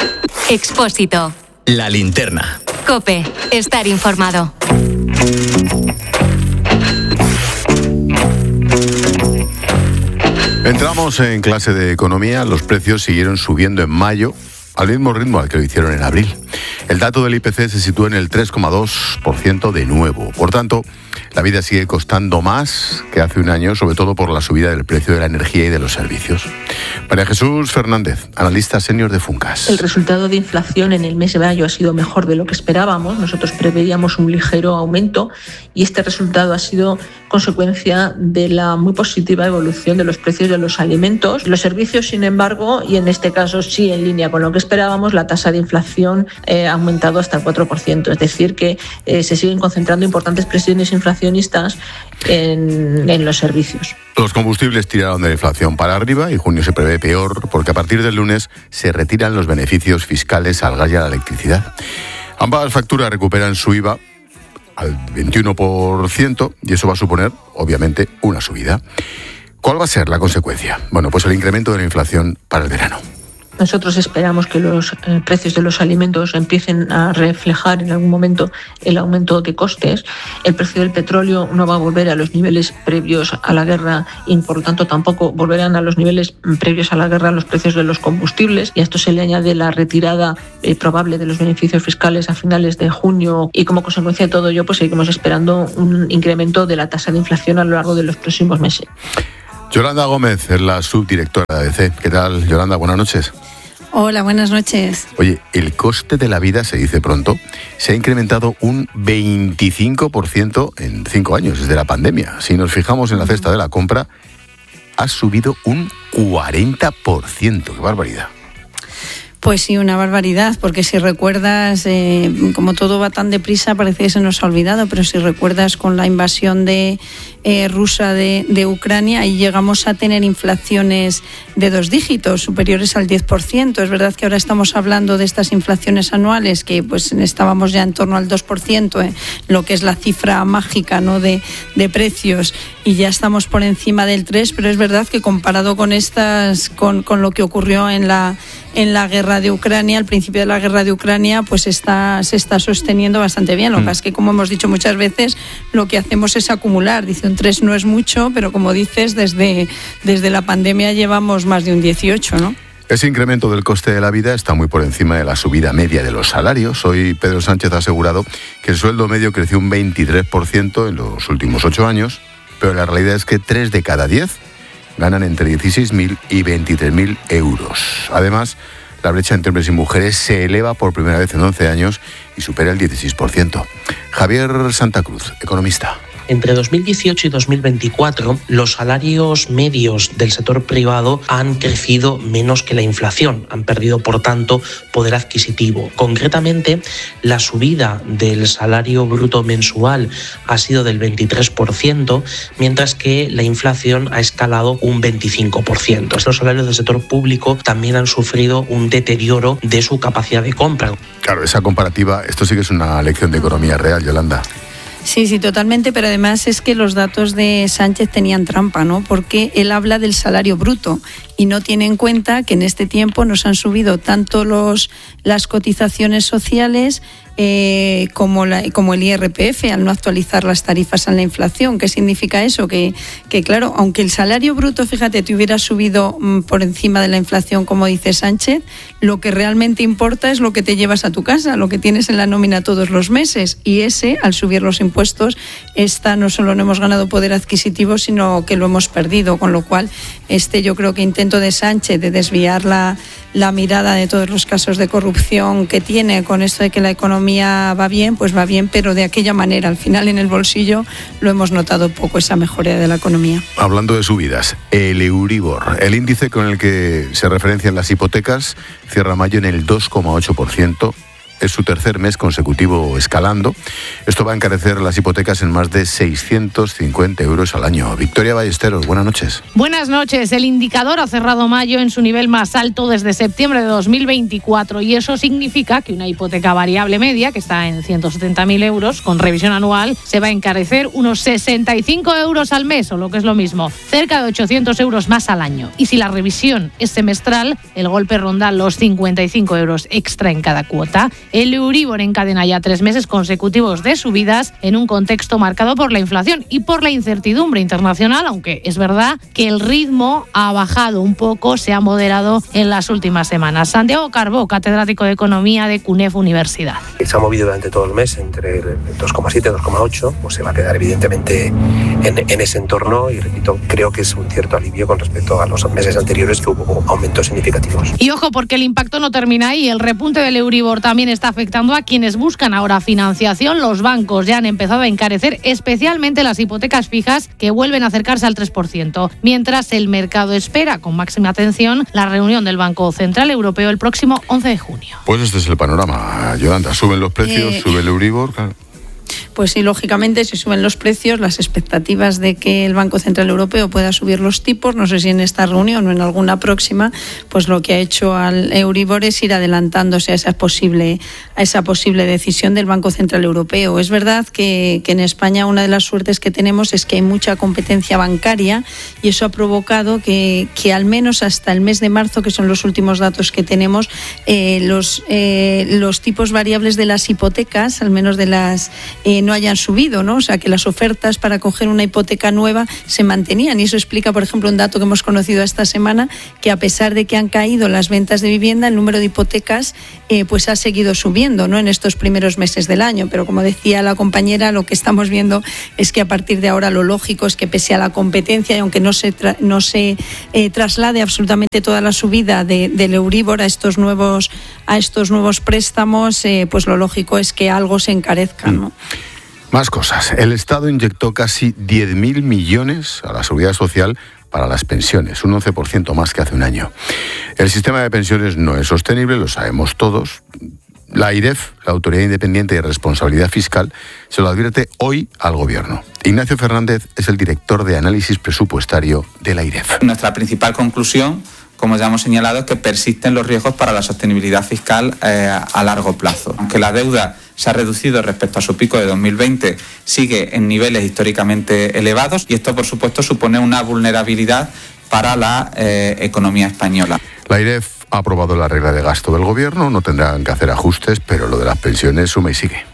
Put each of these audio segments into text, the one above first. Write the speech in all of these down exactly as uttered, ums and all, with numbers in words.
Expósito. La linterna. COPE. Estar informado. Entramos en clase de economía. Los precios siguieron subiendo en mayo al mismo ritmo al que lo hicieron en abril. El dato del I P C se sitúa en el tres coma dos por ciento de nuevo. Por tanto, la vida sigue costando más que hace un año, sobre todo por la subida del precio de la energía y de los servicios. María Jesús Fernández, analista senior de Funcas. El resultado de inflación en el mes de mayo ha sido mejor de lo que esperábamos. Nosotros preveíamos un ligero aumento y este resultado ha sido consecuencia de la muy positiva evolución de los precios de los alimentos. Los servicios, sin embargo, y en este caso sí en línea con lo que esperábamos, la tasa de inflación eh, ha aumentado hasta el cuatro por ciento. Es decir, que eh, se siguen concentrando importantes presiones inflacionistas en, en los servicios. Los combustibles tiraron de la inflación para arriba y junio se prevé peor porque a partir del lunes se retiran los beneficios fiscales al gas y a la electricidad. Ambas facturas recuperan su I V A al veintiuno por ciento y eso va a suponer, obviamente, una subida. ¿Cuál va a ser la consecuencia? Bueno, pues el incremento de la inflación para el verano. Nosotros esperamos que los eh, precios de los alimentos empiecen a reflejar en algún momento el aumento de costes. El precio del petróleo no va a volver a los niveles previos a la guerra y, por lo tanto, tampoco volverán a los niveles previos a la guerra los precios de los combustibles. Y a esto se le añade la retirada eh, probable de los beneficios fiscales a finales de junio y, como consecuencia de todo ello, pues seguimos esperando un incremento de la tasa de inflación a lo largo de los próximos meses. Yolanda Gómez es la subdirectora de A D C. ¿Qué tal, Yolanda? Buenas noches. Hola, buenas noches. Oye, el coste de la vida, se dice pronto, se ha incrementado un veinticinco por ciento en cinco años, desde la pandemia. Si nos fijamos en la cesta de la compra, ha subido un cuarenta por ciento. ¡Qué barbaridad! Pues sí, una barbaridad, porque si recuerdas, eh, como todo va tan deprisa, parece que se nos ha olvidado, pero si recuerdas con la invasión de eh, rusa de, de Ucrania, ahí llegamos a tener inflaciones de dos dígitos, superiores al diez por ciento. Es verdad que ahora estamos hablando de estas inflaciones anuales, que pues estábamos ya en torno al dos por ciento, eh, lo que es la cifra mágica, ¿no?, de, de precios, y ya estamos por encima del tres, pero es verdad que comparado con estas, con, con lo que ocurrió en la en la guerra de Ucrania, al principio de la guerra de Ucrania, pues está, se está sosteniendo bastante bien. Lo que pasa es que, como hemos dicho muchas veces, lo que hacemos es acumular. Dice, un tres no es mucho, pero como dices, desde, desde la pandemia llevamos más de un dieciocho, ¿no? Ese incremento del coste de la vida está muy por encima de la subida media de los salarios. Hoy Pedro Sánchez ha asegurado que el sueldo medio creció un veintitrés por ciento en los últimos ocho años, pero la realidad es que tres de cada diez ganan entre dieciséis mil y veintitrés mil euros. Además, la brecha entre hombres y mujeres se eleva por primera vez en once años y supera el dieciséis por ciento. Javier Santa Cruz, economista. Entre dos mil dieciocho y dos mil veinticuatro, los salarios medios del sector privado han crecido menos que la inflación, han perdido, por tanto, poder adquisitivo. Concretamente, la subida del salario bruto mensual ha sido del veintitrés por ciento, mientras que la inflación ha escalado un veinticinco por ciento. Estos salarios del sector público también han sufrido un deterioro de su capacidad de compra. Claro, esa comparativa, esto sí que es una lección de economía real, Yolanda. Sí, sí, totalmente, pero además es que los datos de Sánchez tenían trampa, ¿no? Porque él habla del salario bruto y no tiene en cuenta que en este tiempo nos han subido tanto los las cotizaciones sociales eh, como, la, como el I R P F al no actualizar las tarifas a la inflación. ¿Qué significa eso? Que, que claro, aunque el salario bruto, fíjate, te hubiera subido mm, por encima de la inflación, como dice Sánchez, lo que realmente importa es lo que te llevas a tu casa, lo que tienes en la nómina todos los meses, y ese, al subir los impuestos, esta no solo no hemos ganado poder adquisitivo, sino que lo hemos perdido, con lo cual este yo creo que intento de Sánchez de desviar la, la mirada de todos los casos de corrupción que tiene con esto de que la economía va bien, pues va bien, pero de aquella manera. Al final, en el bolsillo lo hemos notado poco, esa mejora de la economía. Hablando de subidas, el Euribor, el índice con el que se referencian las hipotecas, cierra mayo en el dos coma ocho por ciento. es su tercer mes consecutivo escalando. Esto va a encarecer las hipotecas en más de seiscientos cincuenta euros al año. Victoria Ballesteros, buenas noches. Buenas noches. El indicador ha cerrado mayo en su nivel más alto desde septiembre de dos mil veinticuatro y eso significa que una hipoteca variable media, que está en ciento setenta mil euros, con revisión anual, se va a encarecer unos sesenta y cinco euros al mes, o lo que es lo mismo, cerca de ochocientos euros más al año. Y si la revisión es semestral, el golpe ronda los cincuenta y cinco euros extra en cada cuota. El Euribor encadena ya tres meses consecutivos de subidas en un contexto marcado por la inflación y por la incertidumbre internacional, aunque es verdad que el ritmo ha bajado un poco, se ha moderado en las últimas semanas. Santiago Carbó, catedrático de Economía de CUNEF Universidad. Se ha movido durante todo el mes entre el dos coma siete y dos coma ocho, pues se va a quedar evidentemente en, en ese entorno y repito, creo que es un cierto alivio con respecto a los meses anteriores que hubo aumentos significativos. Y ojo, porque el impacto no termina ahí. El repunte del Euribor también está afectando a quienes buscan ahora financiación. Los bancos ya han empezado a encarecer especialmente las hipotecas fijas, que vuelven a acercarse al tres por ciento, mientras el mercado espera con máxima atención la reunión del Banco Central Europeo el próximo once de junio. Pues este es el panorama, Yolanda. Suben los precios, eh... sube el Euribor, claro. Pues sí, lógicamente, si suben los precios, las expectativas de que el Banco Central Europeo pueda subir los tipos, no sé si en esta reunión o en alguna próxima, pues lo que ha hecho al Euribor es ir adelantándose a esa posible, a esa posible decisión del Banco Central Europeo. Es verdad que, que en España una de las suertes que tenemos es que hay mucha competencia bancaria y eso ha provocado que, que al menos hasta el mes de marzo, que son los últimos datos que tenemos, eh, los, eh, los tipos variables de las hipotecas, al menos de las Eh, no hayan subido, ¿no? O sea, que las ofertas para coger una hipoteca nueva se mantenían y eso explica, por ejemplo, un dato que hemos conocido esta semana, que a pesar de que han caído las ventas de vivienda, el número de hipotecas eh, pues ha seguido subiendo, ¿no? En estos primeros meses del año, pero como decía la compañera, lo que estamos viendo es que a partir de ahora lo lógico es que pese a la competencia y aunque no se tra- no se eh, traslade absolutamente toda la subida de, del Euribor a estos nuevos a estos nuevos préstamos, eh, pues lo lógico es que algo se encarezca, ¿no? Mm. Más cosas. El Estado inyectó casi diez mil millones a la Seguridad Social para las pensiones, un once por ciento más que hace un año. El sistema de pensiones no es sostenible, lo sabemos todos. La AIREF, la Autoridad Independiente de Responsabilidad Fiscal, se lo advierte hoy al Gobierno. Ignacio Fernández es el director de análisis presupuestario de la AIREF. Nuestra principal conclusión, como ya hemos señalado, es que persisten los riesgos para la sostenibilidad fiscal eh, a largo plazo. Aunque la deuda se ha reducido respecto a su pico de dos mil veinte, sigue en niveles históricamente elevados y esto, por supuesto, supone una vulnerabilidad para la eh, economía española. La AIREF ha aprobado la regla de gasto del Gobierno, no tendrán que hacer ajustes, pero lo de las pensiones suma y sigue.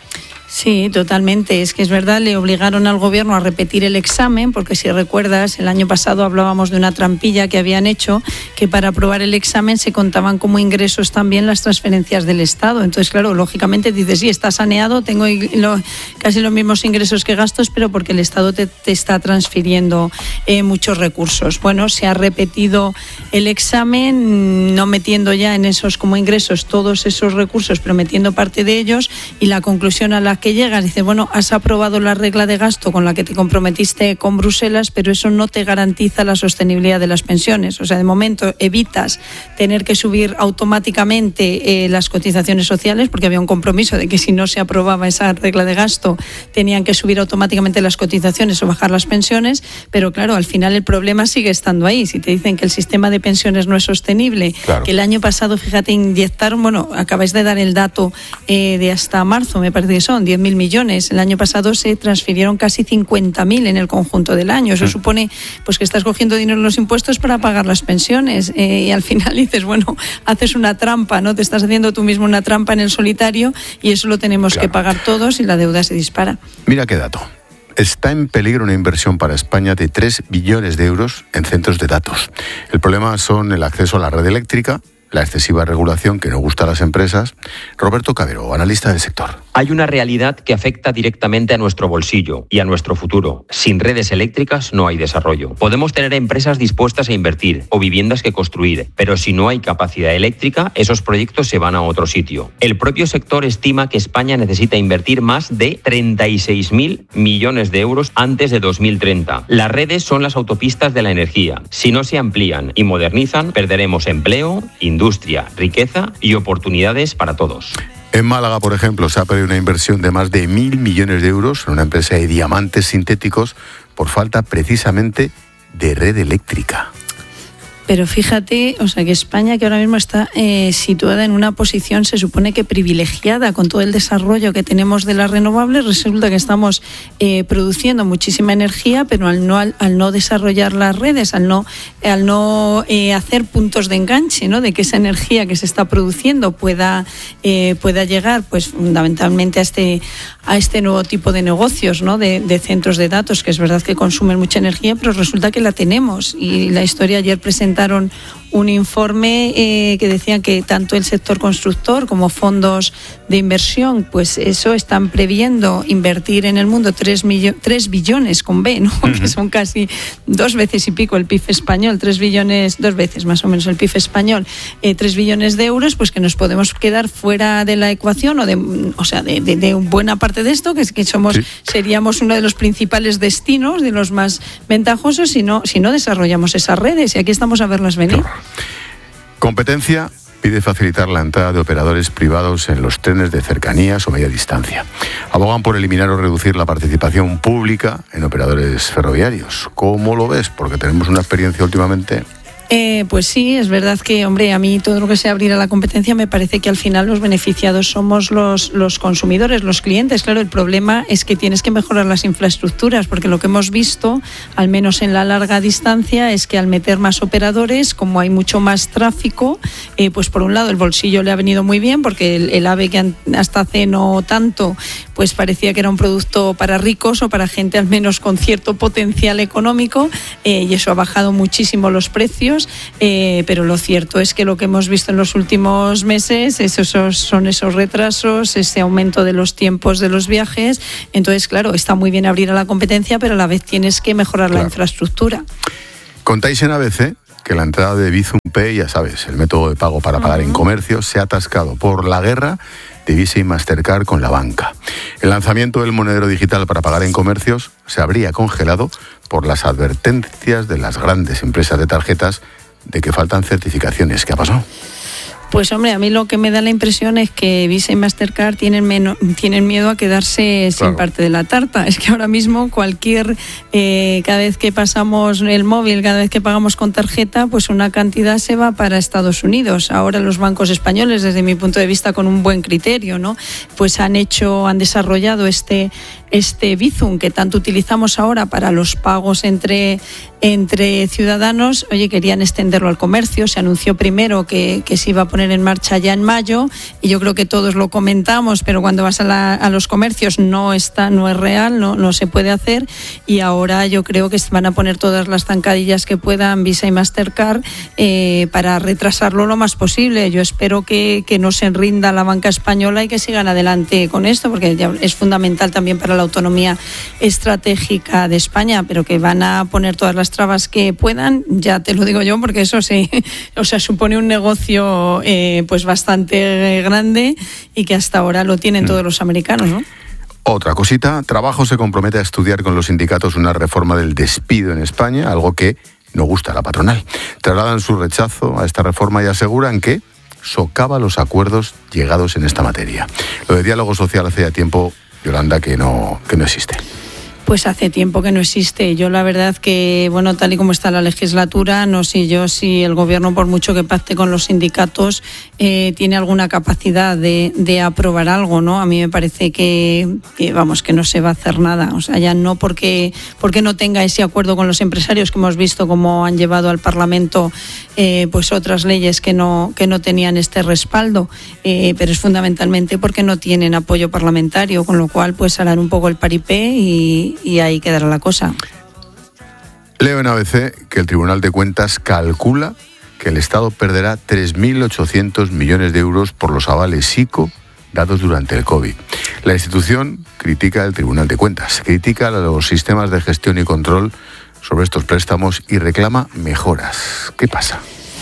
Sí, totalmente. Es que es verdad, le obligaron al Gobierno a repetir el examen, porque si recuerdas, el año pasado hablábamos de una trampilla que habían hecho, que para aprobar el examen se contaban como ingresos también las transferencias del Estado. Entonces, claro, lógicamente dices, sí, está saneado, tengo lo, casi los mismos ingresos que gastos, pero porque el Estado te, te está transfiriendo eh, muchos recursos. Bueno, se ha repetido el examen, no metiendo ya en esos como ingresos todos esos recursos, pero metiendo parte de ellos, y la conclusión a la que llegas, dice, bueno, has aprobado la regla de gasto con la que te comprometiste con Bruselas, pero eso no te garantiza la sostenibilidad de las pensiones. O sea, de momento evitas tener que subir automáticamente eh, las cotizaciones sociales, porque había un compromiso de que si no se aprobaba esa regla de gasto tenían que subir automáticamente las cotizaciones o bajar las pensiones, pero claro, al final el problema sigue estando ahí. Si te dicen que el sistema de pensiones no es sostenible, claro, que el año pasado, fíjate, inyectaron, bueno, acabáis de dar el dato eh, de hasta marzo, me parece que son diez mil millones. El año pasado se transfirieron casi cincuenta mil en el conjunto del año. Eso sí supone pues que estás cogiendo dinero en los impuestos para pagar las pensiones eh, y al final dices, bueno, haces una trampa, ¿no? Te estás haciendo tú mismo una trampa en el solitario y eso lo tenemos claro que pagar todos y la deuda se dispara. Mira qué dato. Está en peligro una inversión para España de tres billones de euros en centros de datos. El problema son el acceso a la red eléctrica, la excesiva regulación que no gusta a las empresas. Roberto Cabero, analista del sector. Hay una realidad que afecta directamente a nuestro bolsillo y a nuestro futuro. Sin redes eléctricas no hay desarrollo. Podemos tener empresas dispuestas a invertir o viviendas que construir, pero si no hay capacidad eléctrica, esos proyectos se van a otro sitio. El propio sector estima que España necesita invertir más de treinta y seis mil millones de euros antes de dos mil treinta. Las redes son las autopistas de la energía. Si no se amplían y modernizan, perderemos empleo, industria, riqueza y oportunidades para todos. En Málaga, por ejemplo, se ha perdido una inversión de más de mil millones de euros en una empresa de diamantes sintéticos por falta precisamente de red eléctrica. Pero fíjate, o sea, que España, que ahora mismo está eh, situada en una posición, se supone que privilegiada con todo el desarrollo que tenemos de las renovables, resulta que estamos eh, produciendo muchísima energía, pero al no, al, al no desarrollar las redes, al no, al no eh, hacer puntos de enganche, ¿no? De que esa energía que se está produciendo pueda, eh, pueda llegar, pues fundamentalmente a este, a este nuevo tipo de negocios, ¿no? De, de centros de datos, que es verdad que consumen mucha energía, pero resulta que la tenemos. Y la historia ayer presentó un informe eh, que decían que tanto el sector constructor como fondos de inversión, pues eso están previendo invertir en el mundo tres billones con B, ¿no? Uh-huh. Que son casi dos veces y pico el P I B español, tres billones, dos veces más o menos el P I B español, eh, tres billones de euros, pues que nos podemos quedar fuera de la ecuación o de, o sea, de, de, de buena parte de esto, que es que somos, sí. seríamos uno de los principales destinos, de los más ventajosos, si no, si no desarrollamos esas redes. Y aquí estamos a verlas venir. Competencia pide facilitar la entrada de operadores privados en los trenes de cercanías o media distancia. Abogan por eliminar o reducir la participación pública en operadores ferroviarios. ¿Cómo lo ves? Porque tenemos una experiencia últimamente... Eh, pues sí, es verdad que, hombre, a mí todo lo que sea abrir a la competencia me parece que al final los beneficiados somos los, los consumidores, los clientes. Claro, el problema es que tienes que mejorar las infraestructuras, porque lo que hemos visto, al menos en la larga distancia, es que al meter más operadores, como hay mucho más tráfico, eh, pues por un lado el bolsillo le ha venido muy bien, porque el, el AVE, que hasta hace no tanto, pues parecía que era un producto para ricos o para gente al menos con cierto potencial económico, eh, y eso ha bajado muchísimo los precios. Eh, pero lo cierto es que lo que hemos visto en los últimos meses, esos son esos retrasos, ese aumento de los tiempos de los viajes. Entonces, claro, está muy bien abrir a la competencia, pero a la vez tienes que mejorar claro. la infraestructura. Contáis en A B C que la entrada de Bizum Pay, ya sabes, el método de pago para pagar uh-huh. en comercio, se ha atascado por la guerra de Visa y Mastercard con la banca. El lanzamiento del monedero digital para pagar en comercios se habría congelado por las advertencias de las grandes empresas de tarjetas de que faltan certificaciones. ¿Qué ha pasado? Pues hombre, a mí lo que me da la impresión es que Visa y Mastercard tienen, menos, tienen miedo a quedarse claro. sin parte de la tarta. Es que ahora mismo cualquier, eh, cada vez que pasamos el móvil, cada vez que pagamos con tarjeta, pues una cantidad se va para Estados Unidos. Ahora los bancos españoles, desde mi punto de vista, con un buen criterio, ¿no? Pues han hecho, han desarrollado este, este Bizum que tanto utilizamos ahora para los pagos entre, entre ciudadanos. Oye, querían extenderlo al comercio. Se anunció primero que, que se iba a poner en marcha ya en mayo, y yo creo que todos lo comentamos, pero cuando vas a, la, a los comercios no está, no es real, no, no se puede hacer, y ahora yo creo que se van a poner todas las zancadillas que puedan Visa y Mastercard eh, para retrasarlo lo más posible. Yo espero que, que no se rinda la banca española y que sigan adelante con esto, porque ya es fundamental también para la autonomía estratégica de España, pero que van a poner todas las trabas que puedan, ya te lo digo yo, porque eso sí, o sea, supone un negocio Eh, pues bastante grande, y que hasta ahora lo tienen todos los americanos, ¿no? Otra cosita, Trabajo se compromete a estudiar con los sindicatos una reforma del despido en España, algo que no gusta a la patronal. Trasladan su rechazo a esta reforma y aseguran que socava los acuerdos llegados en esta materia. Lo de diálogo social hace ya tiempo, Yolanda, que no, que no existe. Pues hace tiempo que no existe. Yo la verdad que, bueno, tal y como está la legislatura, no sé yo si el gobierno, por mucho que pacte con los sindicatos, eh, tiene alguna capacidad de, de aprobar algo, ¿no? A mí me parece que, que, vamos, que no se va a hacer nada. O sea, ya no porque, porque no tenga ese acuerdo con los empresarios, que hemos visto cómo han llevado al Parlamento eh, pues otras leyes que no, que no tenían este respaldo, eh, pero es fundamentalmente porque no tienen apoyo parlamentario, con lo cual pues harán un poco el paripé y y ahí quedará la cosa. Leo en A B C que el Tribunal de Cuentas calcula que el Estado perderá tres mil ochocientos millones de euros por los avales ICO dados durante el COVID. La institución critica el Tribunal de Cuentas, critica los sistemas de gestión y control sobre estos préstamos y reclama mejoras. ¿Qué pasa?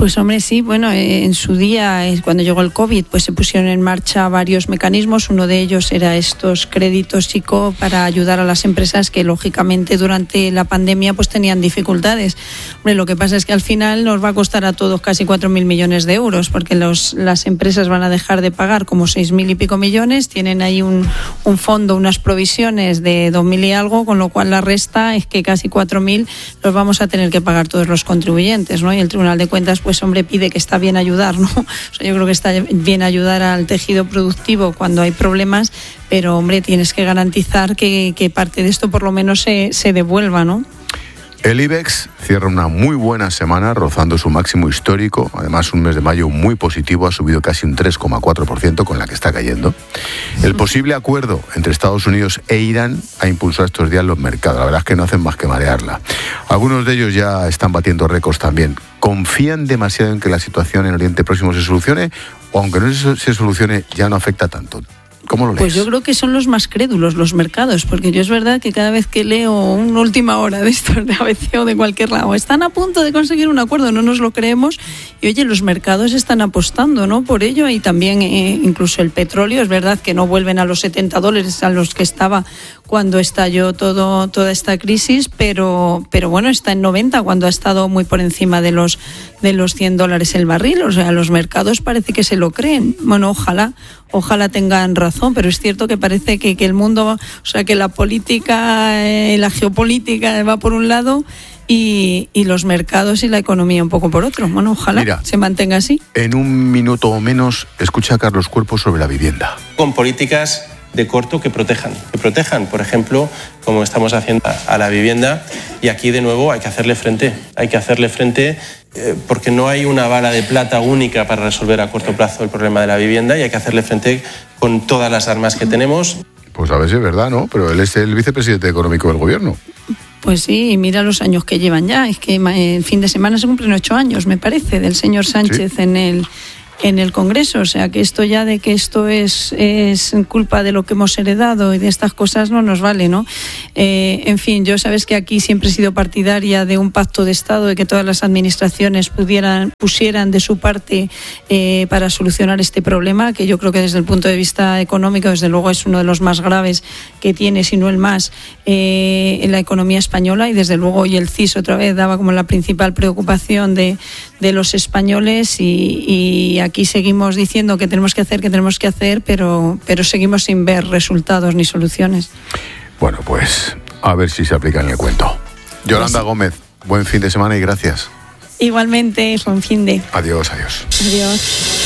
Pues hombre, sí, bueno, en su día, cuando llegó el COVID, pues se pusieron en marcha varios mecanismos. Uno de ellos era estos créditos I C O para ayudar a las empresas que, lógicamente, durante la pandemia pues tenían dificultades. Hombre, lo que pasa es que al final nos va a costar a todos casi cuatro mil millones de euros, porque los, las empresas van a dejar de pagar como seis mil y pico millones, tienen ahí un, un fondo, unas provisiones de dos mil y algo, con lo cual la resta es que casi cuatro mil los vamos a tener que pagar todos los contribuyentes, ¿no? Y el Tribunal de Cuentas, pues pues hombre, pide que está bien ayudar, ¿no? O sea, yo creo que está bien ayudar al tejido productivo cuando hay problemas, pero hombre, tienes que garantizar que, que parte de esto por lo menos se, se devuelva, ¿no? El IBEX cierra una muy buena semana, rozando su máximo histórico. Además, un mes de mayo muy positivo, ha subido casi un tres coma cuatro por ciento con la que está cayendo. El posible acuerdo entre Estados Unidos e Irán ha impulsado estos días los mercados. La verdad es que no hacen más que marearla. Algunos de ellos ya están batiendo récords también. ¿Confían demasiado en que la situación en Oriente Próximo se solucione? O aunque no se solucione, ya no afecta tanto. ¿Cómo lo lees? Pues yo creo que son los más crédulos los mercados, porque yo es verdad que cada vez que leo una última hora de estos de A B C o de cualquier lado, están a punto de conseguir un acuerdo, no nos lo creemos, y oye, los mercados están apostando, ¿no?, por ello, y también eh, incluso el petróleo, es verdad que no vuelven a los setenta dólares a los que estaba cuando estalló todo, toda esta crisis, pero, pero bueno, está en noventa cuando ha estado muy por encima de los, de los cien dólares el barril. O sea, los mercados parece que se lo creen. Bueno, ojalá, ojalá tengan razón, pero es cierto que parece que, que el mundo, o sea, que la política, eh, la geopolítica va por un lado y, y los mercados y la economía un poco por otro. Bueno, ojalá Mira, se mantenga así. En un minuto o menos, escucha a Carlos Cuerpo sobre la vivienda. Con políticas de corto que protejan, que protejan, por ejemplo, como estamos haciendo a la vivienda, y aquí de nuevo hay que hacerle frente, hay que hacerle frente eh, porque no hay una bala de plata única para resolver a corto plazo el problema de la vivienda, y hay que hacerle frente con todas las armas que tenemos. Pues a ver si es verdad, ¿no? Pero él es el vicepresidente económico del gobierno. Pues sí, y mira los años que llevan ya, es que el fin de semana se cumplen ocho años, me parece, del señor Sánchez sí. en el... en el Congreso, o sea que esto ya de que esto es, es culpa de lo que hemos heredado y de estas cosas no nos vale, ¿no? Eh, en fin, yo sabes que aquí siempre he sido partidaria de un pacto de Estado, de que todas las administraciones pudieran, pusieran de su parte eh, para solucionar este problema, que yo creo que desde el punto de vista económico, desde luego es uno de los más graves que tiene, si no el más, eh, en la economía española, y desde luego hoy el C I S otra vez daba como la principal preocupación de, de los españoles, y, y aquí Aquí seguimos diciendo que tenemos que hacer, que tenemos que hacer, pero, pero seguimos sin ver resultados ni soluciones. Bueno, pues a ver si se aplica en el cuento. Yolanda pues, Gómez, buen fin de semana y gracias. Igualmente, buen fin de. Adiós, adiós. Adiós.